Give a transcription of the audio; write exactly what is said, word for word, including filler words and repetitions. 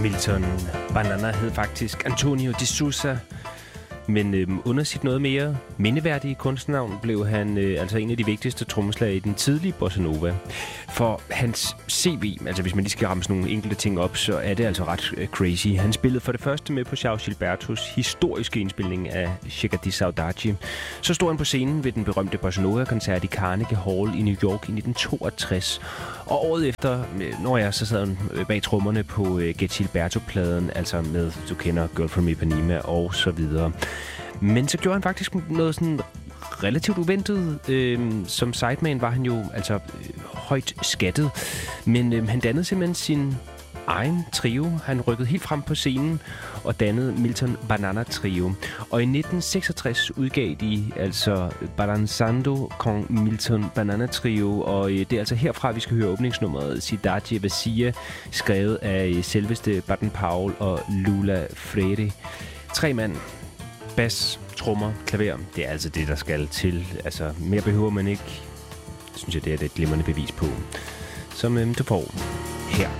Milton Banana hed faktisk Antonio de Souza, men øhm, under sit noget mere mindeværdige kunstnavn blev han øh, altså en af de vigtigste trommeslagere i den tidlige bossa nova. For hans C V, altså hvis man lige skal ramme sådan nogle enkelte ting op, så er det altså ret øh, crazy. Han spillede for det første med på João Gilbertos historiske indspilning af Chega de Saudade. Så stod han på scenen ved den berømte bossa nova-koncert i Carnegie Hall i New York i nitten toogtres. Og året efter, når jeg så sad han bag trommerne på øh, Get Gilberto-pladen, altså med, du kender Girl from Ipanema og så videre. Men så gjorde han faktisk noget sådan relativt uventet. Øhm, som sideman var han jo altså øh, højt skattet, men øh, han dannede simpelthen sin egen trio. Han rykkede helt frem på scenen og dannede Milton Banana Trio. Og i nitten seksogtres udgav de altså Balançando con Milton Banana Trio, og øh, det er altså herfra, vi skal høre åbningsnummeret Cidade Vazia, skrevet af øh, selveste Baden Powell og Lula Freire. Tre mand. Bas, trommer, klaver, det er altså det, der skal til. Altså, mere behøver man ikke. Det synes jeg, det er et glimrende bevis på. Som øhm, du får her.